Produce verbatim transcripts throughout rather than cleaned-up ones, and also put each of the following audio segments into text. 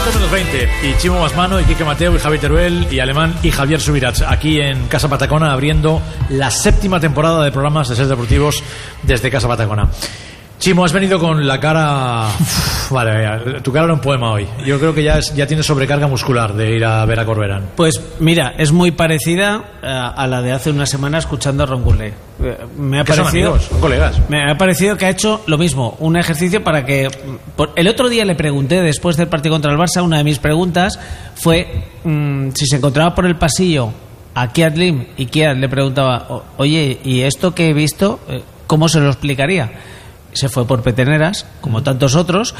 cuatro menos veinte. Y Chimo Basmano, y Quique Mateo, y Javi Teruel, y Alemán, y Javier Subirats, aquí en Casa Patacona, abriendo la séptima temporada de programas de Ser Deportivos desde Casa Patacona. Chimo, has venido con la cara... Uf, vale, tu cara era un poema hoy. Yo creo que ya, es, ya tienes sobrecarga muscular de ir a ver a Corberán. Pues mira, es muy parecida a, a la de hace una semana escuchando a Ron Gurley. Me ha parecido, son amigos, son colegas. Me ha parecido que ha hecho lo mismo, un ejercicio para que... Por, el otro día le pregunté, después del partido contra el Barça, una de mis preguntas fue mmm, si se encontraba por el pasillo a Kiat Lim, y Kiat le preguntaba, oye, ¿y esto que he visto, cómo se lo explicaría? Se fue por peteneras, como tantos otros,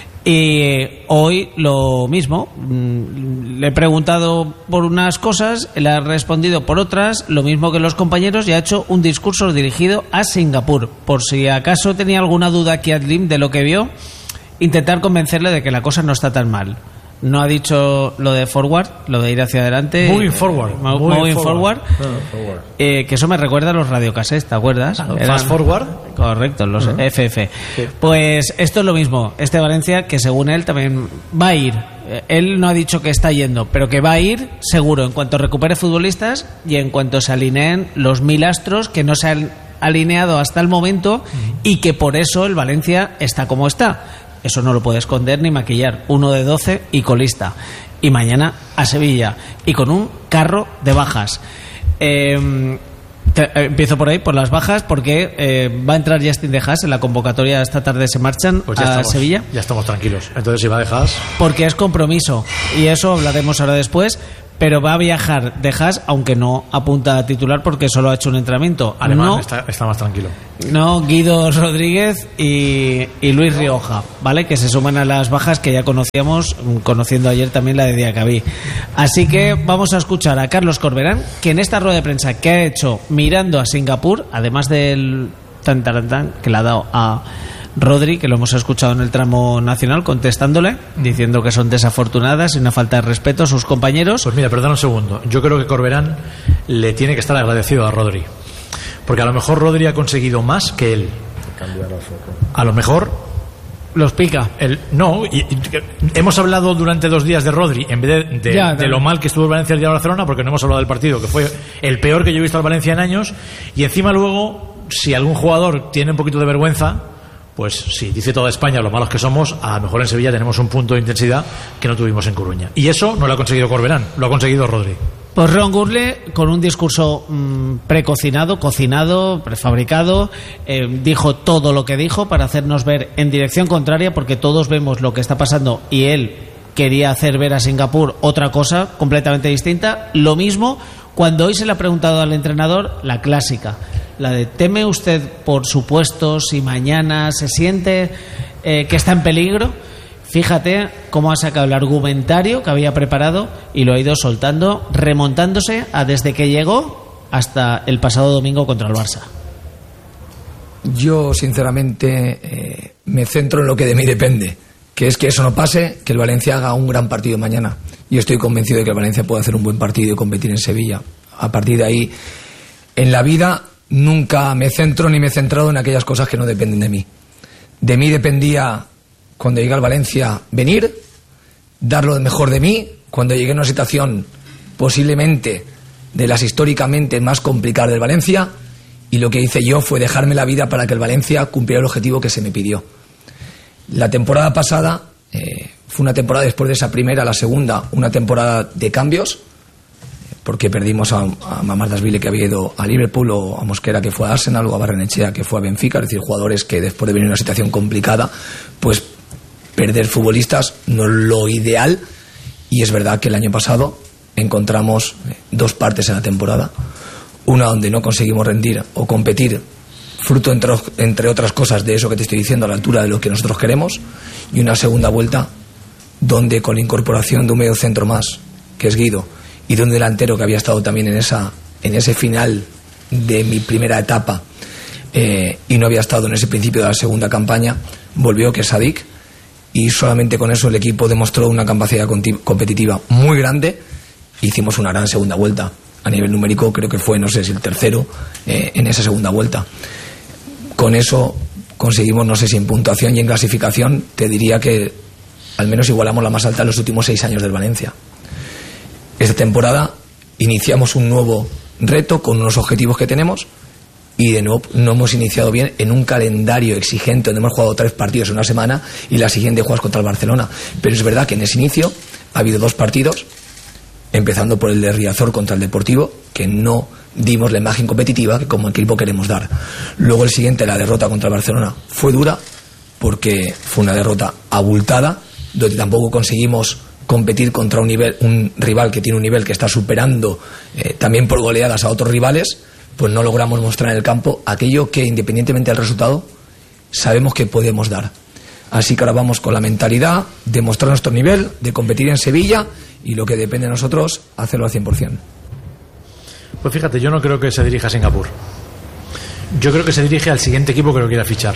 y hoy lo mismo. Le he preguntado por unas cosas, él ha respondido por otras, lo mismo que los compañeros, y ha hecho un discurso dirigido a Singapur. Por si acaso tenía alguna duda Kiat Lim de lo que vio, intentar convencerle de que la cosa no está tan mal. No ha dicho lo de forward, lo de ir hacia adelante. Moving forward. Mo- moving, moving forward. forward. No, forward. Eh, que eso me recuerda a los radiocassettes, ¿te acuerdas? Ah, fast forward. Correcto, los uh-huh. F F. Sí. Pues esto es lo mismo. Este Valencia, que según él también va a ir. Él no ha dicho que está yendo, pero que va a ir seguro en cuanto recupere futbolistas y en cuanto se alineen los mil astros que no se han alineado hasta el momento, uh-huh. y que por eso el Valencia está como está. Eso no lo puede esconder ni maquillar. Uno de doce y colista. Y mañana a Sevilla. Y con un carro de bajas. Eh, te, eh, empiezo por ahí, por las bajas, porque eh, va a entrar Justin De Haas en la convocatoria. Esta tarde se marchan pues ya a estamos, Sevilla. Ya estamos tranquilos. Entonces, si va De Haas... Porque es compromiso. Y eso hablaremos ahora después. Pero va a viajar De Haas, aunque no apunta a titular porque solo ha hecho un entrenamiento. Alemán no, está, está más tranquilo. No, Guido Rodríguez y, y Luis Rioja, ¿vale? Que se suman a las bajas que ya conocíamos, conociendo ayer también la de Diacabí. Así que vamos a escuchar a Carlos Corberán, que en esta rueda de prensa que ha hecho mirando a Singapur, además del tan tan tan que le ha dado a Rodri, que lo hemos escuchado en el tramo nacional, contestándole, diciendo que son desafortunadas y una falta de respeto a sus compañeros. Pues mira, perdona un segundo. Yo creo que Corberán le tiene que estar agradecido a Rodri. Porque a lo mejor Rodri ha conseguido más que él. A lo mejor... Los pica. El, no, y, y, hemos hablado durante dos días de Rodri en vez de, de, ya, de lo mal que estuvo el Valencia el día de Barcelona, porque no hemos hablado del partido, que fue el peor que yo he visto al Valencia en años. Y encima luego, si algún jugador tiene un poquito de vergüenza, pues sí, dice toda España lo malos que somos, a lo mejor en Sevilla tenemos un punto de intensidad que no tuvimos en Coruña. Y eso no lo ha conseguido Corberán, lo ha conseguido Rodri. Pues Ron Gurley, con un discurso mmm, precocinado, cocinado, prefabricado, eh, dijo todo lo que dijo para hacernos ver en dirección contraria, porque todos vemos lo que está pasando y él quería hacer ver a Singapur otra cosa completamente distinta. Lo mismo cuando hoy se le ha preguntado al entrenador la clásica, la de ¿teme usted por su puesto si mañana se siente eh, que está en peligro? Fíjate cómo ha sacado el argumentario que había preparado y lo ha ido soltando, remontándose a desde que llegó hasta el pasado domingo contra el Barça. Yo, sinceramente, eh, me centro en lo que de mí depende, que es que eso no pase, que el Valencia haga un gran partido mañana. Yo estoy convencido de que el Valencia puede hacer un buen partido y competir en Sevilla. A partir de ahí, en la vida nunca me centro ni me he centrado en aquellas cosas que no dependen de mí. De mí dependía, cuando llegué al Valencia, venir, dar lo mejor de mí. Cuando llegué a una situación posiblemente de las históricamente más complicadas del Valencia, y lo que hice yo fue dejarme la vida para que el Valencia cumpliera el objetivo que se me pidió. La temporada pasada eh, fue una temporada, después de esa primera, la segunda, una temporada de cambios, porque perdimos a, a Mamardashvili, que había ido a Liverpool, o a Mosquera, que fue a Arsenal, o a Barrenechea, que fue a Benfica. Es decir, jugadores que después de venir en una situación complicada, pues perder futbolistas no es lo ideal. Y es verdad que el año pasado encontramos dos partes en la temporada, una donde no conseguimos rendir o competir, fruto entre, entre otras cosas de eso que te estoy diciendo, a la altura de lo que nosotros queremos, y una segunda vuelta donde, con la incorporación de un medio centro más, que es Guido, y de un delantero que había estado también en esa en ese final de mi primera etapa, eh, y no había estado en ese principio de la segunda campaña, volvió, que es Sadik, y solamente con eso el equipo demostró una capacidad competitiva muy grande. Hicimos una gran segunda vuelta. A nivel numérico creo que fue, no sé si el tercero eh, en esa segunda vuelta. Con eso conseguimos, no sé si en puntuación y en clasificación, te diría que al menos igualamos la más alta en los últimos seis años del Valencia. Esta temporada iniciamos un nuevo reto con unos objetivos que tenemos y de nuevo no hemos iniciado bien en un calendario exigente donde hemos jugado tres partidos en una semana y la siguiente juegas contra el Barcelona. Pero es verdad que en ese inicio ha habido dos partidos, empezando por el de Riazor contra el Deportivo, que no dimos la imagen competitiva que como equipo queremos dar. Luego el siguiente, la derrota contra el Barcelona, fue dura porque fue una derrota abultada, donde tampoco conseguimos competir contra un nivel, un rival que tiene un nivel que está superando eh, también por goleadas a otros rivales. Pues no logramos mostrar en el campo aquello que, independientemente del resultado, sabemos que podemos dar. Así que ahora vamos con la mentalidad de mostrar nuestro nivel, de competir en Sevilla y lo que depende de nosotros, hacerlo al cien por ciento. Pues fíjate, yo no creo que se dirija a Singapur. Yo creo que se dirige al siguiente equipo que lo quiera fichar.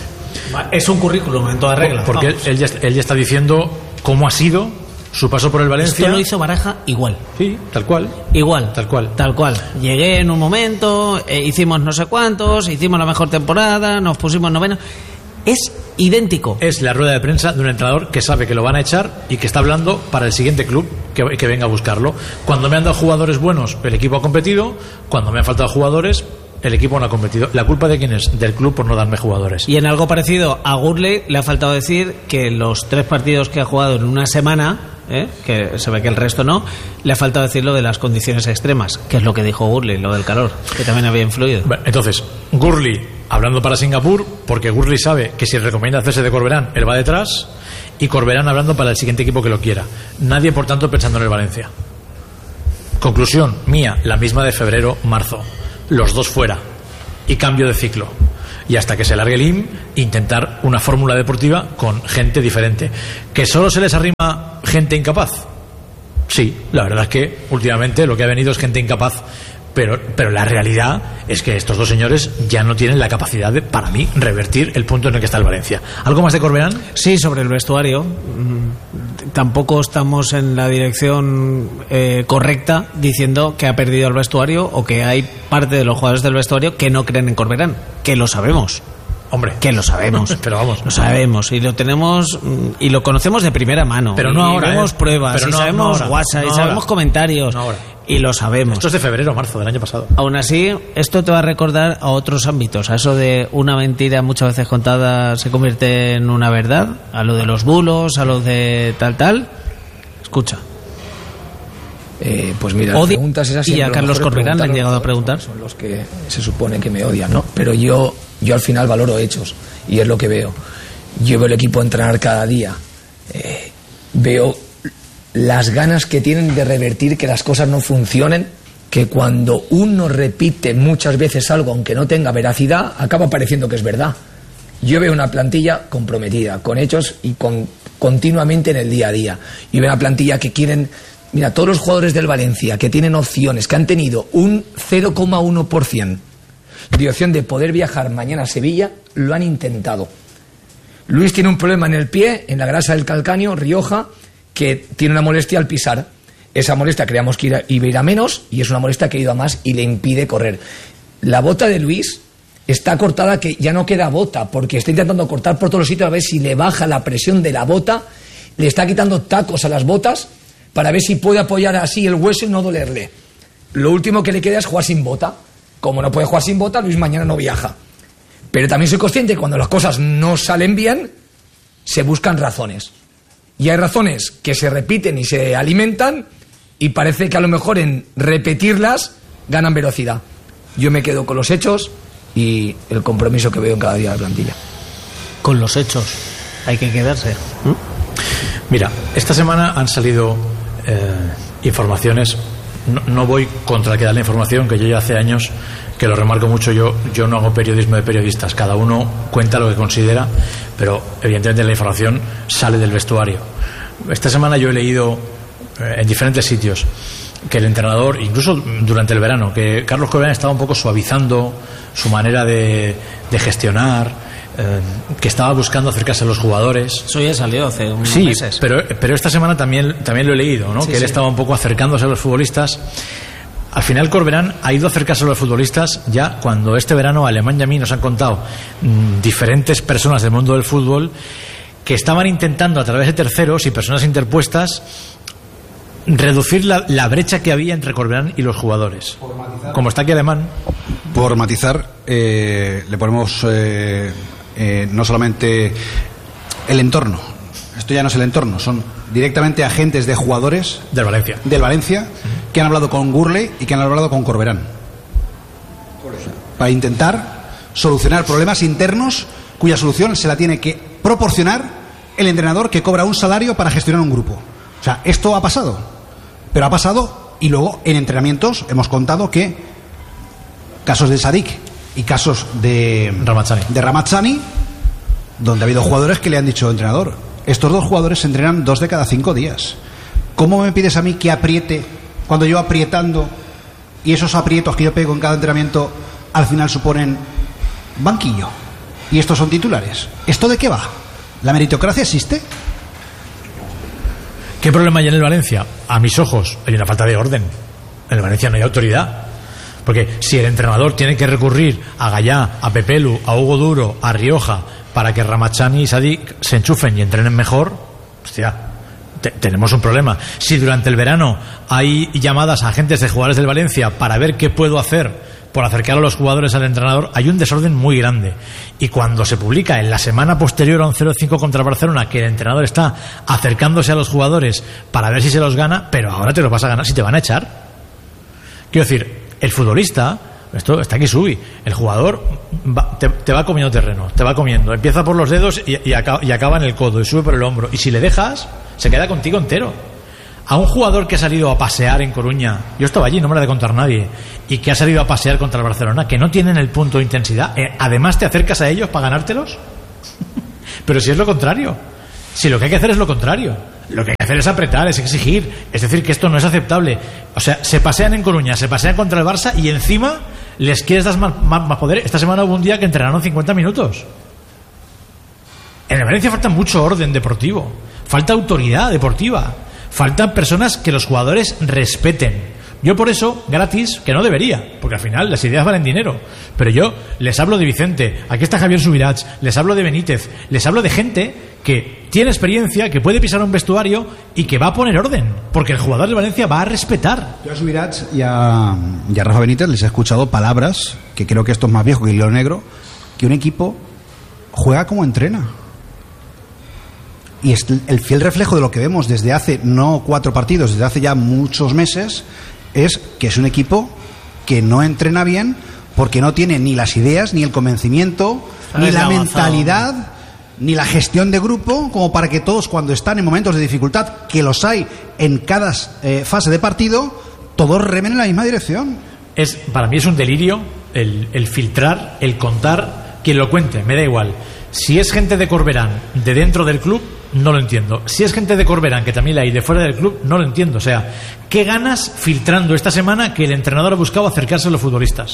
Es un currículum en toda regla. Porque él, él, ya, él ya está diciendo cómo ha sido su paso por el Valencia. Esto lo hizo Baraja igual. Sí, tal cual. Igual. Tal cual. Tal cual. Llegué en un momento, eh, hicimos no sé cuántos, hicimos la mejor temporada, nos pusimos noveno. Es idéntico. Es la rueda de prensa de un entrenador que sabe que lo van a echar y que está hablando para el siguiente club que, que venga a buscarlo. Cuando me han dado jugadores buenos, el equipo ha competido. Cuando me han faltado jugadores, el equipo no ha competido. ¿La culpa de quién es? Del club por no darme jugadores. Y en algo parecido a Gurley le ha faltado decir que los tres partidos que ha jugado en una semana, ¿eh? que se ve que el resto no, le ha faltado decir lo de las condiciones extremas, que es lo que dijo Gurley, lo del calor, que también había influido. Bueno, entonces, Gurley hablando para Singapur, porque Gurley sabe que si recomienda hacerse de Corberán, él va detrás, y Corberán hablando para el siguiente equipo que lo quiera. Nadie, por tanto, pensando en el Valencia. Conclusión mía, la misma de febrero, marzo. Los dos fuera y cambio de ciclo. Y hasta que se largue el I M, intentar una fórmula deportiva con gente diferente. ¿Que solo se les arrima gente incapaz? Sí, la verdad es que últimamente lo que ha venido es gente incapaz. Pero, pero la realidad es que estos dos señores ya no tienen la capacidad de, para mí, revertir el punto en el que está el Valencia. ¿Algo más de Corberán? Sí, sobre el vestuario. Mm, tampoco estamos en la dirección eh, correcta diciendo que ha perdido el vestuario o que hay parte de los jugadores del vestuario que no creen en Corberán, que lo sabemos. Hombre, que lo sabemos. Pero vamos. Lo sabemos y lo tenemos y lo conocemos de primera mano. Pero no y ahora. Vemos ¿eh? pruebas, pero y no, sabemos no WhatsApp, no y sabemos ahora. comentarios. No ahora. Y lo sabemos. Esto es de febrero o marzo del año pasado. Aún así, esto te va a recordar a otros ámbitos. A eso de una mentira muchas veces contada se convierte en una verdad. A lo de los bulos, a lo de tal, tal. Escucha. Eh, pues mira, las Odia preguntas esas y siempre a lo Carlos mejor es Corberán le han preguntarlo, llegado a preguntar. son los que se supone que me odian, ¿no? Pero yo, yo al final valoro hechos y es lo que veo. Yo veo el equipo entrenar cada día. Eh, veo las ganas que tienen de revertir que las cosas no funcionen, que cuando uno repite muchas veces algo aunque no tenga veracidad, acaba pareciendo que es verdad. Yo veo una plantilla comprometida, con hechos y con continuamente en el día a día. Y veo una plantilla que quieren... Mira, todos los jugadores del Valencia que tienen opciones, que han tenido un cero coma uno por ciento de opción de poder viajar mañana a Sevilla, lo han intentado. Luis tiene un problema en el pie, en la grasa del calcáneo, Rioja, que tiene una molestia al pisar. Esa molestia creíamos que iba, iba a ir a menos y es una molestia que ha ido a más y le impide correr. La bota de Luis está cortada, que ya no queda bota, porque está intentando cortar por todos los sitios a ver si le baja la presión de la bota, le está quitando tacos a las botas para ver si puede apoyar así el hueso y no dolerle. Lo último que le queda es jugar sin bota. Como no puede jugar sin bota, Luis mañana no viaja. Pero también soy consciente que cuando las cosas no salen bien, se buscan razones. Y hay razones que se repiten y se alimentan y parece que a lo mejor en repetirlas ganan velocidad. Yo me quedo con los hechos y el compromiso que veo en cada día de la plantilla. Con los hechos hay que quedarse. ¿Mm? Mira, esta semana han salido eh, informaciones. No, no voy contra el que da la información, que yo ya hace años que lo remarco mucho. Yo, yo no hago periodismo de periodistas, cada uno cuenta lo que considera, pero evidentemente la información sale del vestuario. Esta semana yo he leído eh, en diferentes sitios que el entrenador, incluso durante el verano, que Carlos Corberán estaba un poco suavizando su manera de, de gestionar, eh, que estaba buscando acercarse a los jugadores. Eso ya salió hace unos sí, meses. pero, pero esta semana también, también lo he leído, ¿no? Sí, que él sí. estaba un poco acercándose a los futbolistas. Al final Corberán ha ido a acercarse a los futbolistas ya cuando este verano Alemán y a mí nos han contado mmm, diferentes personas del mundo del fútbol que estaban intentando a través de terceros y personas interpuestas reducir la, la brecha que había entre Corberán y los jugadores. Como está aquí Alemán. Por matizar, eh, le ponemos eh, eh, no solamente el entorno. Esto ya no es el entorno, son directamente agentes de jugadores del Valencia, del Valencia uh-huh. que han hablado con Gurley y que han hablado con Corberán para intentar solucionar problemas internos cuya solución se la tiene que proporcionar el entrenador que cobra un salario para gestionar un grupo. O sea, esto ha pasado, pero ha pasado y luego en entrenamientos hemos contado que casos de Sadik y casos de Ramazzani, de Ramazzani donde ha habido jugadores que le han dicho, entrenador, estos dos jugadores se entrenan dos de cada cinco días. ¿Cómo me pides a mí que apriete cuando yo aprietando y esos aprietos que yo pego en cada entrenamiento al final suponen banquillo? Y estos son titulares. ¿Esto de qué va? ¿La meritocracia existe? ¿Qué problema hay en el Valencia? A mis ojos hay una falta de orden. En el Valencia no hay autoridad. Porque si el entrenador tiene que recurrir a Gallá, a Pepelu, a Hugo Duro, a Rioja, para que Ramazzani y Sadik se enchufen y entrenen mejor, hostia, te- tenemos un problema. Si durante el verano hay llamadas a agentes de jugadores del Valencia para ver qué puedo hacer por acercar a los jugadores al entrenador, hay un desorden muy grande. Y cuando se publica en la semana posterior a un cero cinco contra el Barcelona que el entrenador está acercándose a los jugadores para ver si se los gana, pero ahora te los vas a ganar si te van a echar. Quiero decir, el futbolista, esto está aquí Subi, el jugador va, te, te va comiendo terreno, te va comiendo, empieza por los dedos y, y, acaba, y acaba en el codo y sube por el hombro, y si le dejas se queda contigo entero. A un jugador que ha salido a pasear en Coruña, yo estaba allí, no me lo ha de contar nadie, y que ha salido a pasear contra el Barcelona, que no tienen el punto de intensidad, eh, además te acercas a ellos para ganártelos. Pero si es lo contrario, si lo que hay que hacer es lo contrario, lo que hay que hacer es apretar, es exigir, es decir, que esto no es aceptable. O sea, se pasean en Coruña, se pasean contra el Barça y encima les quieres dar más, más, más poder. Esta semana hubo un día que entrenaron cincuenta minutos. En el Valencia falta mucho orden deportivo, falta autoridad deportiva, faltan personas que los jugadores respeten. Yo por eso, gratis, que no debería, porque al final las ideas valen dinero, pero yo les hablo de Vicente, aquí está Javier Subirats, les hablo de Benítez, les hablo de gente que tiene experiencia, que puede pisar un vestuario y que va a poner orden, porque el jugador de Valencia va a respetar. Yo a Subirats y a, y a Rafa Benítez les he escuchado palabras, que creo que esto es más viejo que el hilo negro, que un equipo juega como entrena. Y es el fiel reflejo de lo que vemos desde hace, no cuatro partidos, desde hace ya muchos meses, es que es un equipo que no entrena bien porque no tiene ni las ideas, ni el convencimiento, ni la mentalidad, ni la gestión de grupo, como para que todos, cuando están en momentos de dificultad, que los hay en cada eh, fase de partido, todos remen en la misma dirección. Es, para mí es un delirio el, el filtrar, el contar, quien lo cuente, me da igual. Si es gente de Corberán de dentro del club, no lo entiendo. Si es gente de Corberán que también la hay de fuera del club, no lo entiendo. O sea, ¿qué ganas filtrando esta semana que el entrenador ha buscado acercarse a los futbolistas?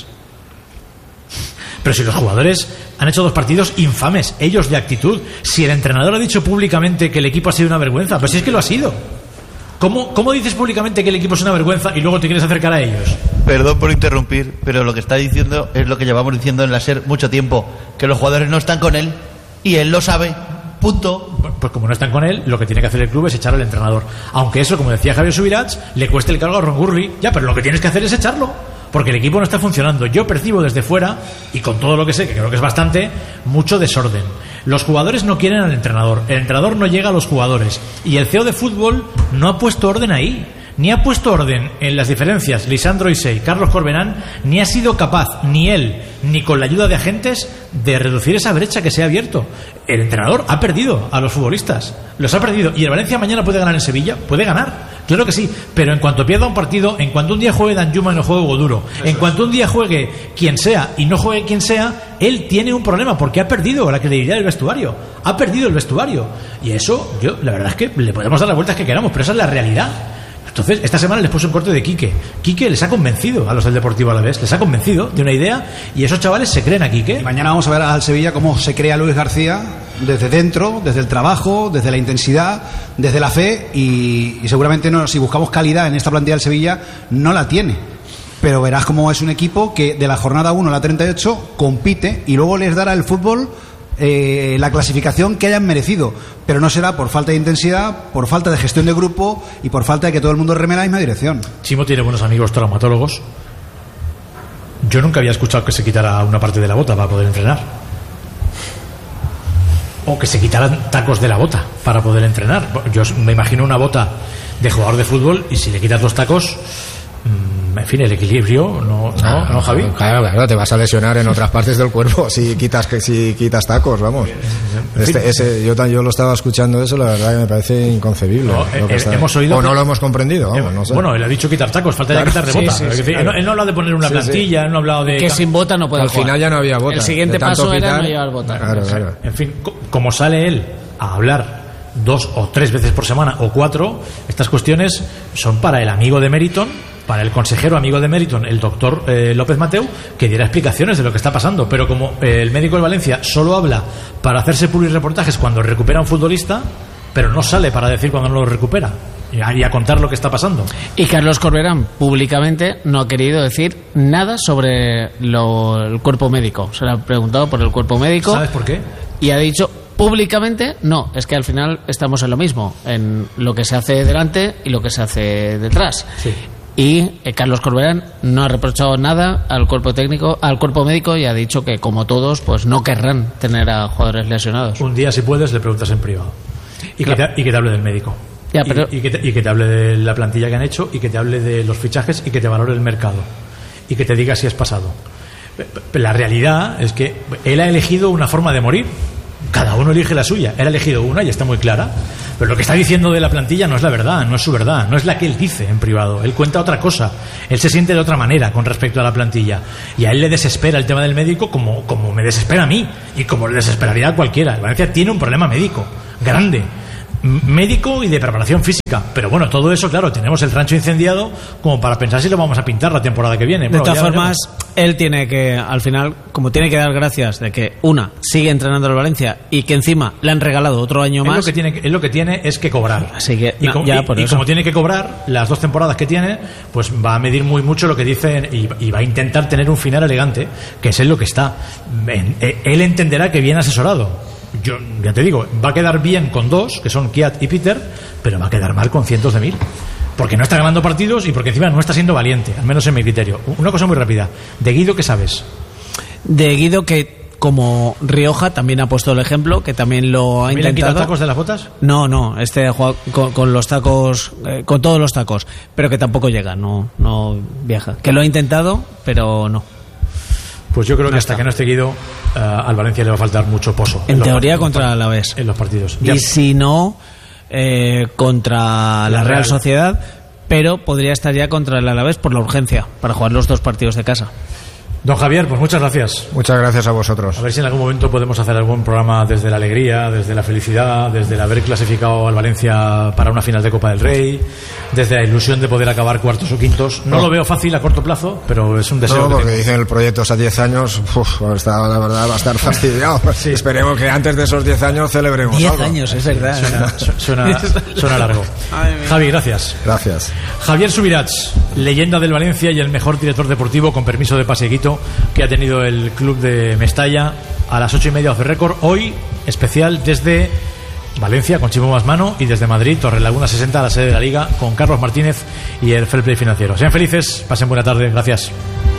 Pero si los jugadores han hecho dos partidos infames, ellos de actitud, si el entrenador ha dicho públicamente que el equipo ha sido una vergüenza, pues si es que lo ha sido. ¿Cómo, ¿Cómo dices públicamente que el equipo es una vergüenza y luego te quieres acercar a ellos? Perdón por interrumpir, pero lo que está diciendo es lo que llevamos diciendo en la SER mucho tiempo, que los jugadores no están con él y él lo sabe, punto. Pues como no están con él, lo que tiene que hacer el club es echar al entrenador. Aunque eso, como decía Javier Subirats, le cueste el cargo a Ron Gurley, ya, pero lo que tienes que hacer es echarlo, porque el equipo no está funcionando. Yo percibo desde fuera, y con todo lo que sé, que creo que es bastante, mucho desorden. Los jugadores no quieren al entrenador, el entrenador no llega a los jugadores, y el C E O de fútbol no ha puesto orden ahí, ni ha puesto orden en las diferencias Lisandro Isey, Carlos Corberán, ni ha sido capaz, ni él, ni con la ayuda de agentes, de reducir esa brecha que se ha abierto. El entrenador ha perdido a los futbolistas, los ha perdido, y el Valencia mañana puede ganar en Sevilla, puede ganar, claro que sí, pero en cuanto pierda un partido, en cuanto un día juegue Danjuma y no juegue Hugo Duro, en cuanto un día juegue quien sea y no juegue quien sea, él tiene un problema porque ha perdido la credibilidad del vestuario, ha perdido el vestuario, y eso, yo, la verdad es que le podemos dar las vueltas que queramos, pero esa es la realidad. Entonces, esta semana les puse un corte de Quique. Quique les ha convencido a los del Deportivo Alavés, les ha convencido de una idea y esos chavales se creen a Quique. Y mañana vamos a ver al Sevilla cómo se crea Luis García desde dentro, desde el trabajo, desde la intensidad, desde la fe y, y seguramente no, si buscamos calidad en esta plantilla del Sevilla no la tiene. Pero verás cómo es un equipo que de la jornada uno a la treinta y ocho compite y luego les dará el fútbol eh, la clasificación que hayan merecido, pero no será por falta de intensidad, por falta de gestión de grupo y por falta de que todo el mundo reme en la misma dirección. Chimo tiene buenos amigos traumatólogos. Yo nunca había escuchado que se quitara una parte de la bota para poder entrenar, o que se quitaran tacos de la bota para poder entrenar. Yo me imagino una bota de jugador de fútbol y si le quitas los tacos, en fin, el equilibrio, ¿no, no, no Javi? Claro, claro, te vas a lesionar en otras partes del cuerpo si quitas si quitas tacos, vamos. Este, ese, yo, yo lo estaba escuchando eso, la verdad que me parece inconcebible. No, lo que eh, está, hemos oído o no que, lo hemos comprendido, vamos, no sé. Bueno, él ha dicho quitar tacos, falta claro, de quitar de sí, bota. Sí, sí, decir, claro. él, él no habla de poner una sí, plantilla, sí. él no ha hablado de... Que sin bota no puede Al jugar. final ya no había bota. El siguiente paso quitar, era no llevar bota. Claro, claro. En fin, como sale él a hablar dos o tres veces por semana o cuatro, estas cuestiones son para el amigo de Meriton, para el consejero amigo de Meriton, el doctor eh, López Mateu, que diera explicaciones de lo que está pasando. Pero como eh, el médico de Valencia solo habla para hacerse publireportajes cuando recupera a un futbolista, pero no sale para decir cuando no lo recupera y a, y a contar lo que está pasando. Y Carlos Corberán públicamente no ha querido decir nada sobre lo, el cuerpo médico. Se le ha preguntado por el cuerpo médico. ¿Sabes por qué? Y ha dicho públicamente, no, es que al final estamos en lo mismo, en lo que se hace delante y lo que se hace detrás. Sí. Y eh, Carlos Corberán no ha reprochado nada al cuerpo técnico, al cuerpo médico, y ha dicho que como todos, pues no querrán tener a jugadores lesionados. Un día, si puedes, le preguntas en privado y, claro. que, te, y que te hable del médico. Ya, pero... y, y, que te, y que te hable de la plantilla que han hecho y que te hable de los fichajes y que te valore el mercado y que te diga si es pasado. La realidad es que él ha elegido una forma de morir. Cada uno elige la suya. Él ha elegido una y está muy clara. Pero lo que está diciendo de la plantilla no es la verdad, no es su verdad, no es la que él dice en privado. Él cuenta otra cosa. Él se siente de otra manera con respecto a la plantilla. Y a él le desespera el tema del médico como, como me desespera a mí y como le desesperaría a cualquiera. El Valencia tiene un problema médico grande. Médico y de preparación física, pero bueno, todo eso, claro, tenemos el rancho incendiado como para pensar si lo vamos a pintar la temporada que viene. De bueno, todas formas, veremos. Él tiene que, al final, como tiene que dar gracias de que una sigue entrenando al Valencia y que encima le han regalado otro año Él más. Lo que tiene, él lo que tiene es que cobrar. Así que y, no, com, ya y, por y eso. como tiene que cobrar las dos temporadas que tiene, pues va a medir muy mucho lo que dice y, y va a intentar tener un final elegante, que es en lo que está. Él entenderá que bien asesorado. Yo ya te digo, va a quedar bien con dos, que son Kiat y Peter, pero va a quedar mal con cientos de mil. Porque no está ganando partidos y porque encima no está siendo valiente, al menos en mi criterio. Una cosa muy rápida. De Guido, ¿qué sabes? De Guido, que como Rioja también ha puesto el ejemplo, que también lo ha intentado. ¿Le han quitado tacos de las botas? No, no, este ha jugado con, con los tacos, eh, con todos los tacos, pero que tampoco llega, no, no viaja. Que lo ha intentado, pero no. Pues yo creo no que hasta está. que no esté Guido, uh, al Valencia le va a faltar mucho pozo. En, en teoría los, contra el Alavés. En los partidos. Y Ya. si no, eh, contra la, la Real, Real Sociedad, pero podría estar ya contra el Alavés por la urgencia, para jugar los dos partidos de casa. Don Javier, pues muchas gracias. Muchas gracias a vosotros. A ver si en algún momento podemos hacer algún programa desde la alegría, desde la felicidad, desde el haber clasificado al Valencia para una final de Copa del Rey, desde la ilusión de poder acabar cuartos o quintos. No, no. lo veo fácil a corto plazo, pero es un deseo. No, porque dicen el proyecto es a diez años, uf, está, la verdad va a estar fastidiado. Sí. Esperemos que antes de esos diez años celebremos diez algo. años, es verdad. Suena, suena, suena largo. Javi, gracias. Gracias. Javier Subirats, leyenda del Valencia y el mejor director deportivo, con permiso de Paseguito, que ha tenido el club de Mestalla a las ocho y media off the record. Hoy especial desde Valencia con Chimo Masmano y desde Madrid, Torrelaguna sesenta, a la sede de la Liga, con Carlos Martínez y el Fair Play Financiero. Sean felices, pasen buena tarde, gracias.